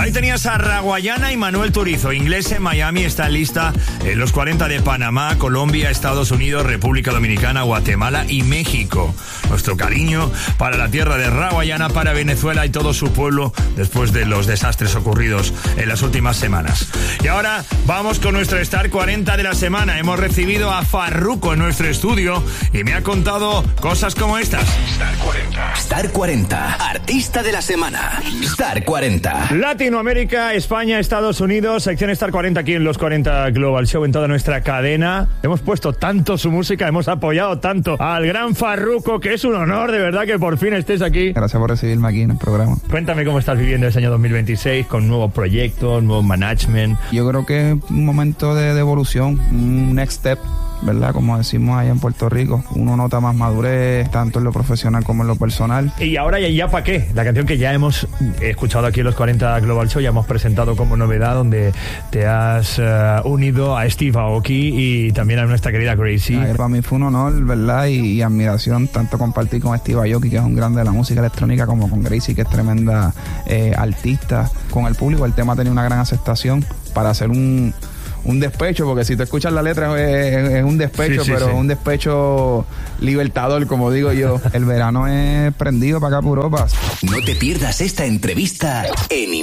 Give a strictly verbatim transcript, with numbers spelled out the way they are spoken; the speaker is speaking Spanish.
Ahí tenías a Raguayana y Manuel Turizo. Inglés en Miami está en lista en los cuarenta de Panamá, Colombia, Estados Unidos, República Dominicana, Guatemala y México. Nuestro cariño para la tierra de Raguayana, para Venezuela y todo su pueblo después de los desastres ocurridos en las últimas semanas. Y ahora vamos con nuestro Star cuarenta de la semana. Hemos recibido a Farruko en nuestro estudio y me ha contado cosas como estas. Star cuarenta. Star cuarenta. Artista de la semana. Star cuarenta. Latinoamérica, España, Estados Unidos. Sección Star cuarenta aquí en los cuarenta Global Show, en toda nuestra cadena. Hemos puesto tanto su música, hemos apoyado tanto al gran Farruko, que es un honor de verdad que por fin estés aquí. Gracias por recibirme aquí en el programa. Cuéntame cómo estás viviendo este año dos mil veintiséis con nuevos proyectos, nuevo management. Yo creo que es un momento de, de evolución, un next step, ¿verdad? Como decimos allá en Puerto Rico, uno nota más madurez, tanto en lo profesional como en lo personal. Y ahora, ¿ya, ya para qué? La canción que ya hemos escuchado aquí en los cuarenta Global Show, ya hemos presentado como novedad, donde te has uh, unido a Steve Aoki y también a nuestra querida Gracie. Ay, para mí fue un honor, ¿verdad? Y, y admiración, tanto compartir con Steve Aoki, que es un grande de la música electrónica, como con Gracie, que es tremenda eh, artista. Con el público el tema tenía una gran aceptación para hacer un... un despecho, porque si tú escuchas la letra es, es un despecho, sí, sí, pero sí. Un despecho libertador, como digo yo. El verano es prendido para acá por Europa. No te pierdas esta entrevista en